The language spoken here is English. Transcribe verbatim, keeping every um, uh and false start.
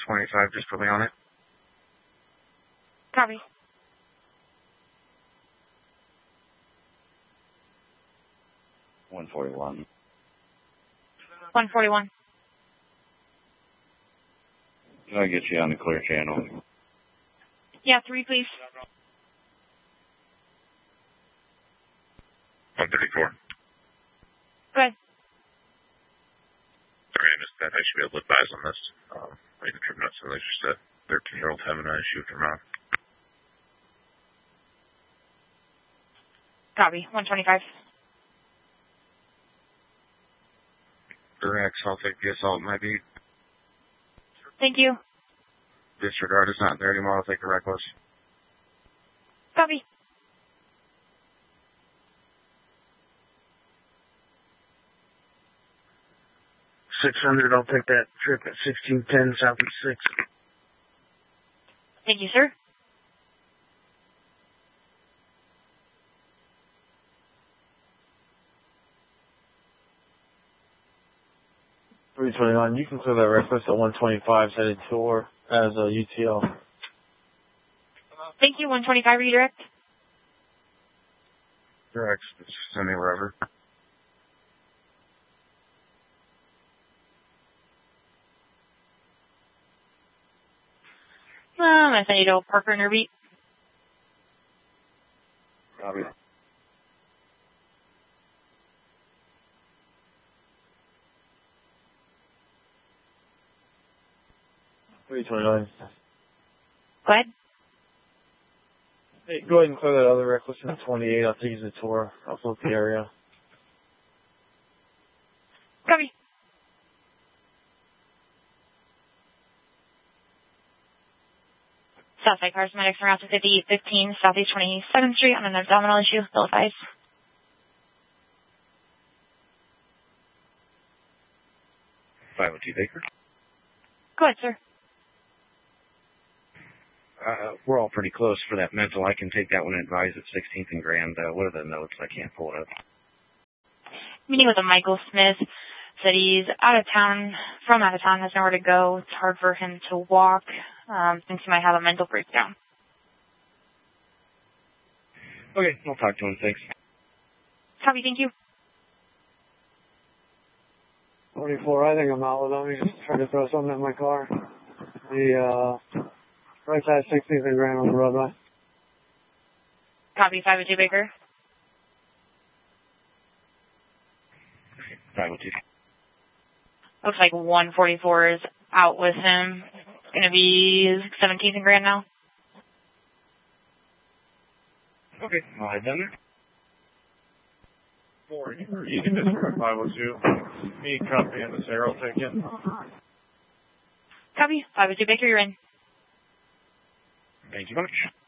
twenty-five, just put me on it. Copy. one forty-one. one forty-one. Can I get you on the clear channel? Yeah, three, please. one thirty-four. Go ahead. Sorry, I missed that. I should be able to advise on this. Um, I can trip nuts, and there's just a thirteen-year-old having an issue with her mouth. Copy. one twenty-five. Direct, I'll take the assault in my beat. Thank you. Disregard is not there anymore. I'll take the reckless. Copy. six hundred, I'll take that trip at sixteen ten Southeast six. Thank you, sir. three twenty-nine, you can clear that reckless at one twenty-five, headed tour as a U T L. Thank you. one twenty-five, redirect. Direct, send me wherever. Um, I'm going to send you to Parker and Beat. Copy. three twenty-nine. Go ahead. Hey, go ahead and clear that other reckless at twenty-eight. I'll take you to the tour. I'll float the area. Copy. Southside cars, medics around to fifty-eight fifteen Southeast twenty-seventh Street on an abdominal issue. Bill advised. five oh two Baker. Go ahead, sir. Uh, we're all pretty close for that mental. I can take that one and advise at sixteenth and Grand. Uh, what are the notes? I can't pull it up. Meeting with a Michael Smith. Said he's out of town, from out of town, has nowhere to go. It's hard for him to walk. Um, thinks he might have a mental breakdown. Okay, I'll talk to him. Thanks. Copy, thank you. twenty-four, I think I'm out with him. He's just trying to throw something at my car. The, uh, right side sixteenth and Grand on the roadway. Copy, five oh two Baker. five oh two. Looks like one forty-four is out with him. It's going to be seventeenth and Grand now. Okay, I'll head down there. Four, you can disregard five oh two. Me copy and the Sarah will take it. Copy, five oh two Baker, you're in. Thank you much.